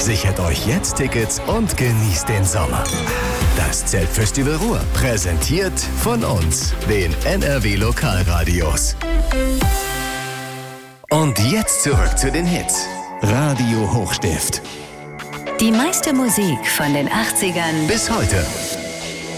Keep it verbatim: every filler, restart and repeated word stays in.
Sichert euch jetzt Tickets und genießt den Sommer. Das Zeltfestival Ruhr, präsentiert von uns, den N R W Lokalradios. Und jetzt zurück zu den Hits. Radio Hochstift. Die meiste Musik von den achtzigern bis heute.